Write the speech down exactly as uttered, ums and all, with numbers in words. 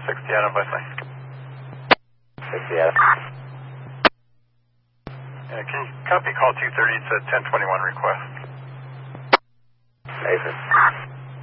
sixty Adam Wesley. sixty Adam. Yeah, can you copy call two thirty? It's a ten twenty-one request. Nathan.